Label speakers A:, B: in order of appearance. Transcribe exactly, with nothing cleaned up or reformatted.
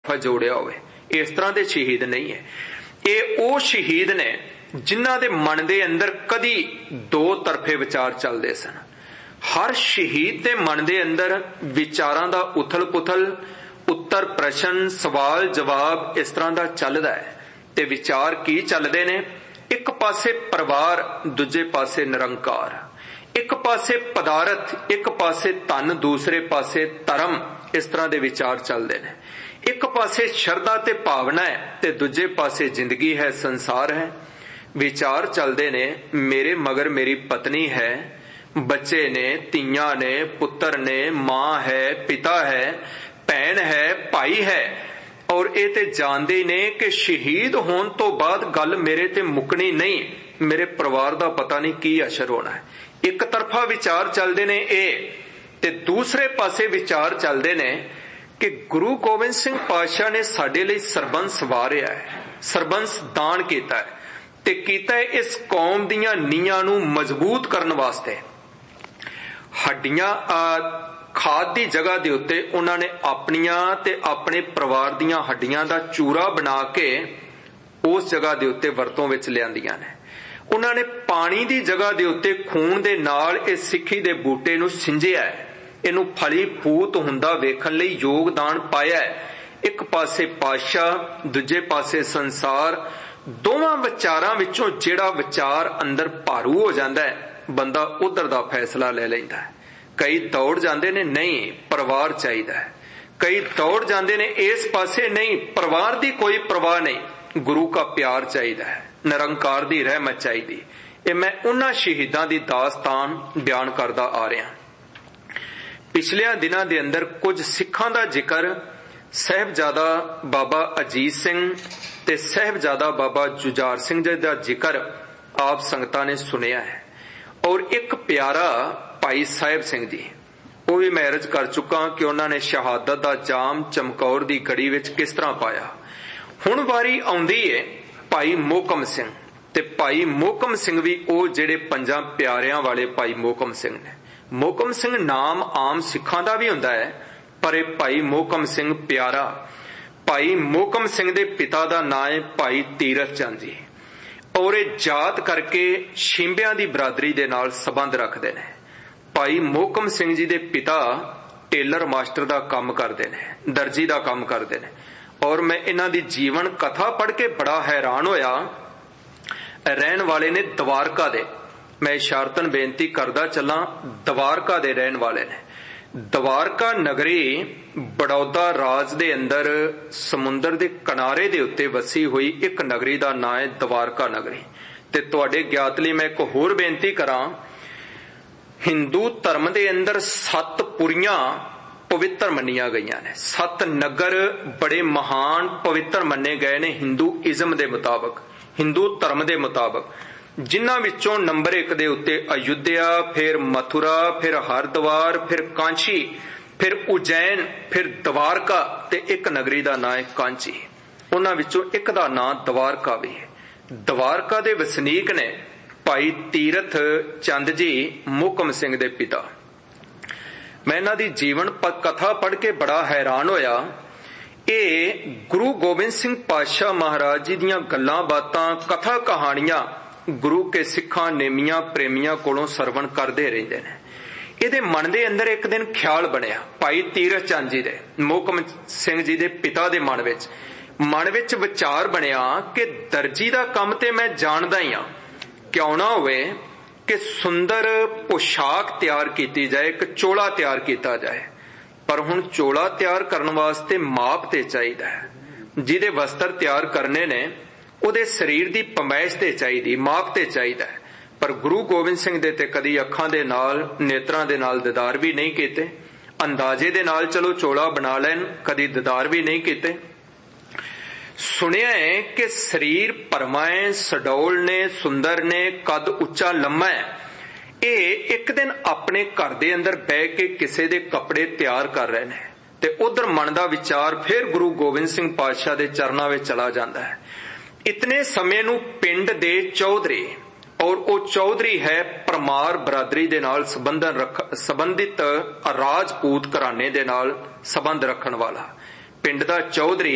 A: जोड़िया होवे। इस तरह के शहीद नहीं है। ये वो शहीद ने जिन्हां दे मन दे अंदर कदी दो तरफे विचार चलते सन। हर शहीद के मन दे अंदर विचारां दा उथल पुथल, उत्तर प्रश्न, सवाल जवाब इस तरह का चलदा है। ते विचार की चलते ने? एक पासे परिवार, दूजे पासे निरंकार, एक पासे पदार्थ, एक पासे धन, दूसरे पासे धर्म, इस तरह के विचार चलते हैं। एक पासे शरधा ते भावना है ते दूजे पासे जिंदगी है, संसार है। विचार चलते ने मेरे मगर मेरी पत्नी है, बच्चे ने, तियां ने, पुत्र ने, मां है, पिता है, भैन है, भाई है। और ये ते जानते ने कि शहीद होने तो बाद गल मेरे ते मुकनी नहीं, मेरे परिवार का पता नहीं की असर होना है। एक तरफा विचार चलते ने ये, ते दूसरे पासे विचार चलते ने कि गुरु गोबिंद सिंह पातशाह ने साडे लई सरबंस वारिया है, सरबंस दान कीता है, ते कीता है इस कौम दीयां नीआं नूं मजबूत करन वास्ते। हड्डियां खाद की जगह के उत्ते उन्होंने अपनियां ते अपने परिवार दीयां हड्डियां दा चूरा बना के उस जगह के उत्ते वरतों विच लिआंदियां ने। उन्होंने पानी की जगह के उत्ते खून दे नाल इस सिक्खी दे बूटे नूं सिंजिया है, इनू फली फूत हुंदा वेखण लई योगदान पाया है। एक पासे पातशाह, दूजे पासे संसार, दोवां विचारां विचों जिहड़ा विचार अंदर भारू हो जांदा है, बंदा उधर दा फैसला ले लैंदा है। कई दौड़ जांदे ने नहीं परिवार चाहिदा है, कई दौड़ जांदे ने इस पासे नहीं परिवार दी कोई परवाह नहीं, गुरु का प्यार चाहिदा है, निरंकार दी रहमत चाहिदी। ये मैं उन्हां शहीदां दी दास्तान बयान करदा आ रहा। पिछले दिनों के अंदर कुछ सिखां दा जिक्र साहिबजादा बाबा अजीत सिंह ते साहिबजादा बाबा जुझार सिंह जी का जिक्र आप संगतां ने सुनिया है। और एक प्यारा भाई साहिब सिंह जी, वो भी मैं अर्ज कर चुका कि उन्होंने शहादत का जाम चमकौर की गड़ी विच किस तरह पाया। हुण वारी आउंदी है भाई मोहकम सिंह, ते भाई मोहकम सिंह भी वो जिहड़े पंजां प्यारियां वाले भाई मोहकम सिंह ने। मोहकम सिंह नाम आम सिखां दा भी हुंदा है, पर यह भाई मोहकम सिंह प्यारा। भाई मोहकम सिंह दे पिता दा नाम है भाई तीरथ चंद जी, और ये जात करके शिंबियां दी बरादरी दे नाल संबंध रखते हैं। भाई मोहकम सिंह जी दे पिता टेलर मास्टर दा काम करते हैं, दर्जी दा काम करते हैं। और मैं इन्हां दी जीवन कथा पढ़ के बड़ा हैरान होया। रहन वाले ने द्वारका दे, मैं इशारतन बेनती करदा चला, द्वारका दे रहन वाले ने। द्वारका नगरी बड़ौदा राज दे अंदर समुंदर दे किनारे दे उत्ते वसी हुई एक नगरी दा नाम है द्वारका नगरी। ते तुहाडे ज्ञात लई मैं एक होर बेनती करां, हिंदू धर्म दे अंदर सत्त पुरियां पवित्र मन्निया गई ने। सत्त नगर बड़े महान पवित्र मन्ने गए ने हिंदू इज़म दे मुताबक, हिंदू धर्म दे मुताबक, जिन्हां विचों नंबर एक दे उत्ते अयोध्या, फिर मथुरा, फिर हरिद्वार, फिर कांची, फिर उज्जैन, फिर द्वारका, ते एक नगरी दा नाम है कांची। उन्हां विचों एक दा नाम द्वारका भी है। द्वारका दे वसनीक ने भाई तीरथ चंद जी मोहकम सिंह दे पिता। मैं इन्हां दी जीवन कथा पढ़ के बड़ा हैरान होया। ये गुरु गोबिंद सिंह पातशाह महाराज जी दियां गल्लां बातां, कथा कहानियां गुरु के सिखां नेमियां प्रेमियां कोलों सरवण करते रहंदे ने। इहदे मन दे अंदर एक दिन ख्याल बनया, भाई तीरथ चंद जी दे, मोहकम सिंह जी दे पिता दे मन विच मन विच विचार बनया कि दर्जी दा काम ते मैं जानदा ही हां, क्यों ना होवे कि सुंदर पोशाक तैयार की जाए, एक चोला तैयार किया जाए। पर हुण चोला तैयार करने वास्ते माप ते चाहिदा है, जिहदे वस्त्र तैयार करने ने उहदे शरीर दी पमैश ते चाहिदी, माप ते चाहिदा है। पर गुरु गोबिंद सिंह दे ते कदी अखां दे नाल, नेत्रां दे नाल दीदार भी नहीं कीते, अंदाजे दे नाल चलो चोला बना लैन, कदी दीदार भी नहीं कीते। सुनिया है कि शरीर भरमा है, सडौल ने, सुंदर ने, कद उच्चा लम्मा है। ये एक दिन अपने घर दे अंदर बह के किसी दे कपड़े तैयार कर रहे हैं, ते उधर मन दा विचार फिर गुरु गोबिंद सिंह पातशाह दे चरनां विच चला जाता है। इतने समय नूं पिंड दे चौधरी, और वो चौधरी है परमार बरादरी दे नाल संबंधन रख संबंधित राजपूत घराने दे नाल संबंध रखण वाला। पिंड दा चौधरी